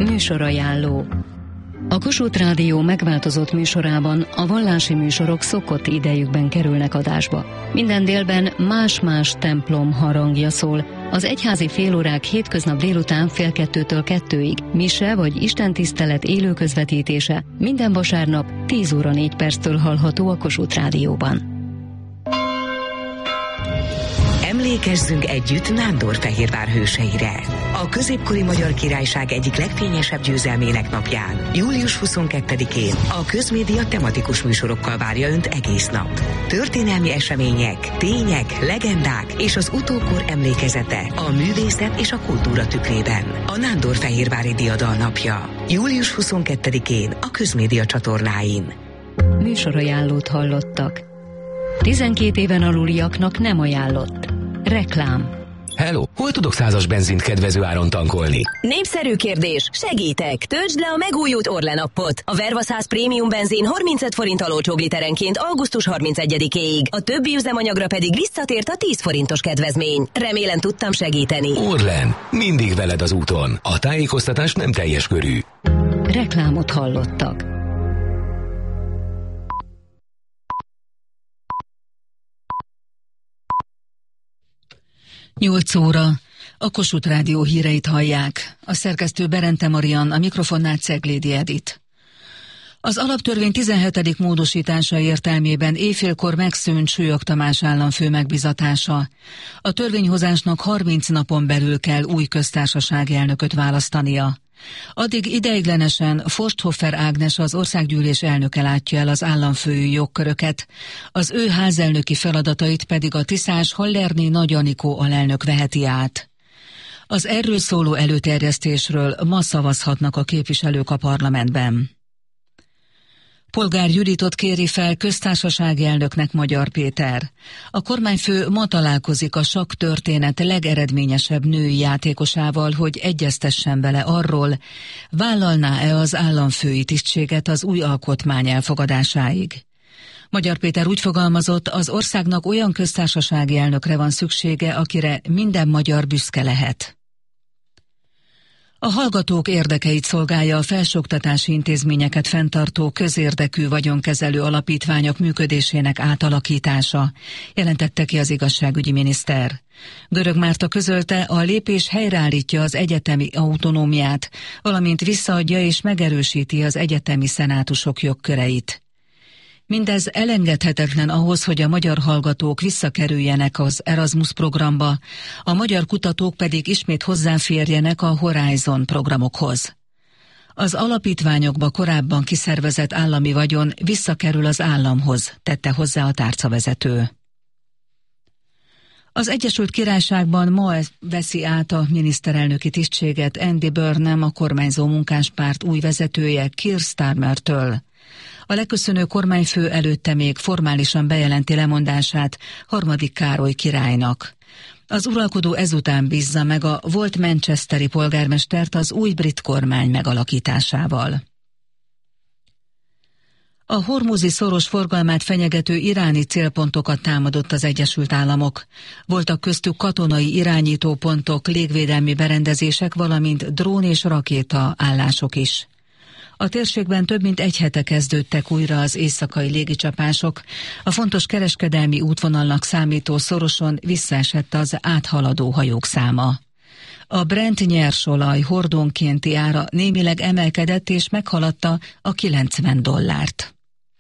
Műsorajánló. A Kossuth Rádió megváltozott műsorában a vallási műsorok szokott idejükben kerülnek adásba. Minden délben más-más templom harangja szól. Az egyházi félórák hétköznap délután 12-től 2-ig, mise vagy istentisztelet élő közvetítése minden vasárnap 10 óra 4 perctől hallható a Kossuth Rádióban. Emlékezzünk együtt Nándorfehérvár hőseire. A középkori Magyar Királyság egyik legfényesebb győzelmének napján, július 22-én a Közmédia tematikus műsorokkal várja Önt egész nap. Történelmi események, tények, legendák és az utókor emlékezete a művészet és a kultúra tükrében. A Nándorfehérvári Diadal napja, július 22-én a Közmédia csatornáin. Műsorajánlót hallottak. 12 éven aluliaknak nem ajánlott. Reklám. Hello, hol tudok 100-as benzint kedvező áron tankolni? Népszerű kérdés, segítek! Töltsd le a megújult Orlen appot. A Verva 100 prémium benzin 35 forint alócsóg literenként augusztus 31-éig. A többi üzemanyagra pedig visszatért a 10 forintos kedvezmény. Remélem tudtam segíteni. Orlen, mindig veled az úton. A tájékoztatás nem teljes körű. Reklámot hallottak. Nyolc óra. A Kossuth Rádió híreit hallják. A szerkesztő Berente Marian, a mikrofonnál Ceglédi Edit. Az alaptörvény 17. módosítása értelmében éjfélkor megszűnt Sőjök Tamás államfő megbizatása. A törvényhozásnak 30 napon belül kell új köztársasági elnököt választania. Addig ideiglenesen Forsthofer Ágnes, az országgyűlés elnöke látja el az államfői jogköröket, az ő házelnöki feladatait pedig a tiszás Hallerné Nagy Anikó alelnök veheti át. Az erről szóló előterjesztésről ma szavazhatnak a képviselők a parlamentben. Polgár Juditot kéri fel köztársasági elnöknek Magyar Péter. A kormányfő ma találkozik a sakk történet legeredményesebb női játékosával, hogy egyeztessen vele arról, vállalná-e az államfői tisztséget az új alkotmány elfogadásáig. Magyar Péter úgy fogalmazott, az országnak olyan köztársasági elnökre van szüksége, akire minden magyar büszke lehet. A hallgatók érdekeit szolgálja a felsőoktatási intézményeket fenntartó közérdekű vagyonkezelő alapítványok működésének átalakítása, jelentette ki az igazságügyi miniszter. Görög Márta közölte, a lépés helyreállítja az egyetemi autonómiát, valamint visszaadja és megerősíti az egyetemi szenátusok jogköreit. Mindez elengedhetetlen ahhoz, hogy a magyar hallgatók visszakerüljenek az Erasmus programba, a magyar kutatók pedig ismét hozzáférjenek a Horizon programokhoz. Az alapítványokba korábban kiszervezett állami vagyon visszakerül az államhoz, tette hozzá a tárcavezető. Az Egyesült Királyságban ma veszi át a miniszterelnöki tisztséget Andy Burnham, a kormányzó munkáspárt új vezetője Keir Starmertől. A leköszönő kormányfő előtte még formálisan bejelenti lemondását harmadik Károly királynak. Az uralkodó ezután bízza meg a volt manchesteri polgármestert az új brit kormány megalakításával. A hormuzi szoros forgalmát fenyegető iráni célpontokat támadott az Egyesült Államok. Voltak köztük katonai irányítópontok, légvédelmi berendezések, valamint drón és rakéta állások is. A térségben több mint egy hete kezdődtek újra az éjszakai légicsapások. A fontos kereskedelmi útvonalnak számító szoroson visszaesett az áthaladó hajók száma. A Brent nyersolaj hordónkénti ára némileg emelkedett és meghaladta a $90.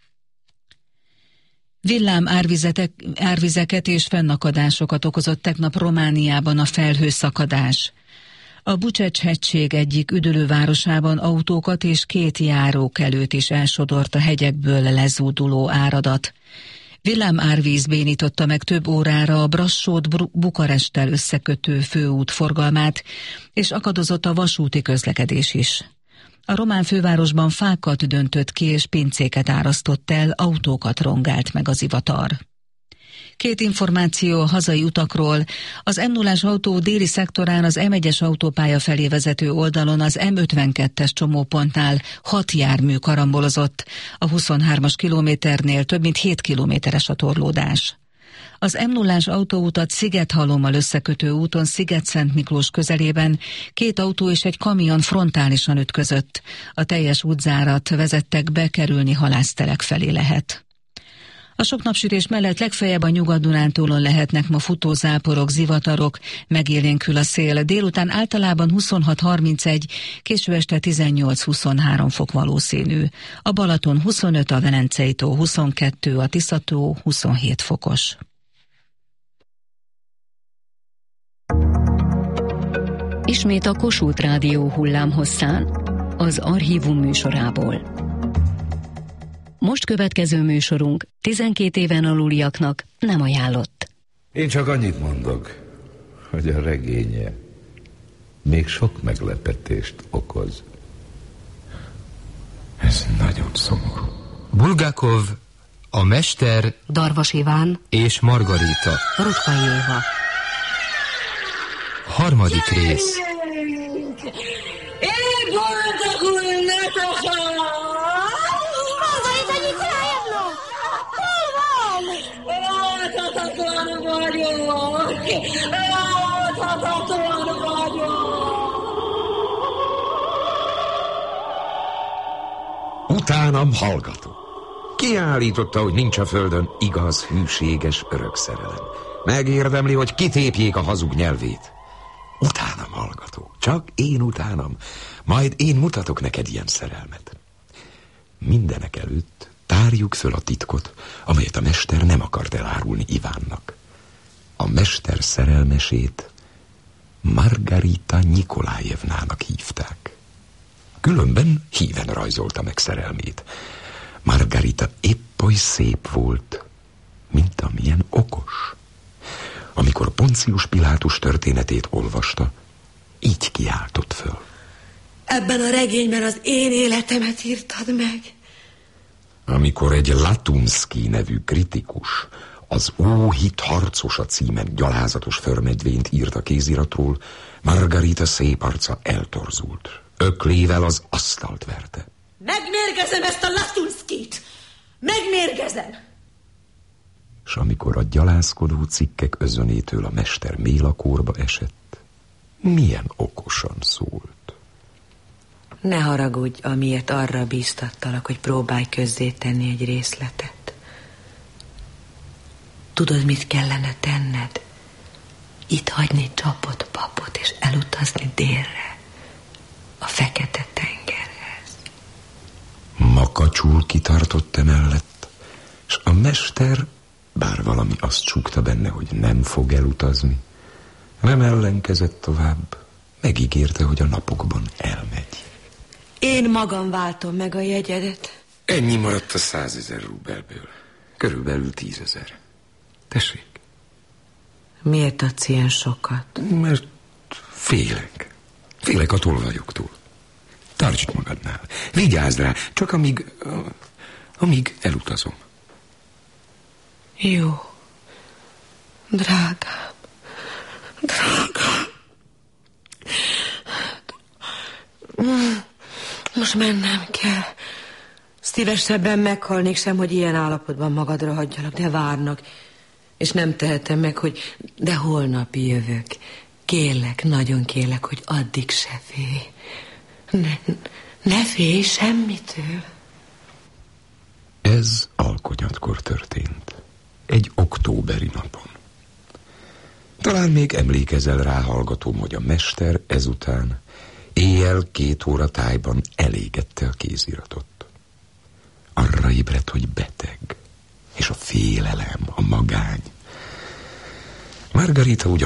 Villám árvizeket és fennakadásokat okozott tegnap Romániában a felhőszakadás. A Bucsecs-hegység egyik üdülővárosában autókat és 2 járókelőt is elsodort a hegyekből lezúduló áradat. Villámárvíz bénította meg több órára a Brassót Bukaresttel összekötő főút forgalmát, és akadozott a vasúti közlekedés is. A román fővárosban fákat döntött ki és pincéket árasztott el, autókat rongált meg az ivatar. 2 információ a hazai utakról. Az M0-as autó déli szektorán az M1-es autópálya felé vezető oldalon az M52-es csomópontnál 6 jármű karambolozott. A 23-as kilométernél több mint 7 kilométeres a torlódás. Az M0-ás autóutat Szigethalommal összekötő úton Sziget-Szent Miklós közelében 2 autó és egy kamion frontálisan ütközött. A teljes útzárat vezettek be, kerülni halásztelek felé lehet. A sok napsütés mellett legfeljebb a Nyugat-Dunántúlon lehetnek ma futózáporok, zivatarok, megélénkül a szél. Délután általában 26-31, késő este 18-23 fok valószínű. A Balaton 25, a Velencei tó 22, a Tisza-tó 27 fokos. Ismét a Kossuth Rádió hullámhosszán, az Archívum műsorából. Most következő műsorunk 12 éven aluliaknak nem ajánlott. Én csak annyit mondok, hogy a regénye még sok meglepetést okoz. Ez nagyon szomorú. Bulgakov, a mester, Darvas Iván és Margarita. Rucskai Éva. 3. rész. Margarita Nikolájevna! Hol van? Láthatatlan vagyok! Láthatatlan vagyok! Utánam hallgató. Kiállította, hogy nincs a földön igaz, hűséges, örök szerelem. Megérdemli, hogy kitépjék a hazug nyelvét. Utánam hallgató. Csak én utánam. Majd én mutatok neked ilyen szerelmet. Mindenek előtt tárjuk föl a titkot, amelyet a mester nem akart elárulni Ivánnak. A mester szerelmesét Margarita Nikolájevnának hívták. Különben híven rajzolta meg szerelmét. Margarita épp oly szép volt, mint amilyen okos. Amikor Poncius Pilátus történetét olvasta, így kiáltott föl. Ebben a regényben az én életemet írtad meg. Amikor egy Latumszky nevű kritikus az Óhit harcosa címen gyalázatos förmedvényt írt a kéziratról, Margarita szép arca eltorzult. Öklével az asztalt verte. Megmérgezem ezt a Latumszkyt! Megmérgezem! S amikor a gyalázkodó cikkek özönétől a mester mélakórba esett, milyen okosan szólt. Ne haragudj, amiért arra bíztattalak, hogy próbálj közzétenni egy részletet. Tudod, mit kellene tenned? Itt hagyni Csapot, Papot, és elutazni délre, a Fekete-tengerhez. Makacsul kitartott emellett, s a mester, bár valami azt súgta benne, hogy nem fog elutazni, nem ellenkezett tovább, megígérte, hogy a napokban elmegy. Én magam váltom meg a jegyedet. Ennyi maradt a 100 000 rubelből. Körülbelül 10 000. Tessék. Miért adsz ilyen sokat? Mert félek. Félek a tolvajoktól. Tartsd magadnál. Vigyázz rá, csak amíg elutazom. Jó. Drágám. Most mennem kell. Szívesebben meghalnék sem, hogy ilyen állapotban magadra hagyjalak, de várnak. És nem tehetem meg, hogy de holnap jövök. Kérlek, nagyon kérlek, hogy addig se félj. Ne félj semmitől. Ez alkonyatkor történt. Egy októberi napon. Talán még emlékezel rá, hallgatóm, hogy a mester ezután éjjel 2 óra tájban elégette a kéziratot. Arra ébredt, hogy beteg, és a félelem, a magány. Margarita ugyan